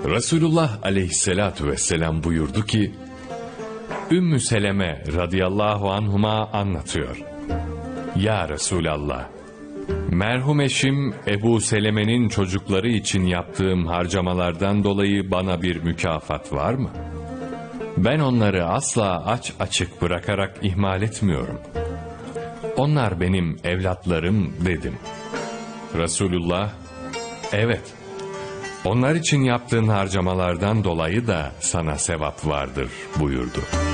Resulullah aleyhissalatu vesselam buyurdu ki, Ümmü Seleme radıyallahu anhuma anlatıyor. Ya Resulallah, merhum eşim Ebu Seleme'nin çocukları için yaptığım harcamalardan dolayı bana bir mükafat var mı? Ben onları asla aç açık bırakarak ihmal etmiyorum. Onlar benim evlatlarım dedim. Resulullah, evet, onlar için yaptığın harcamalardan dolayı da sana sevap vardır buyurdu.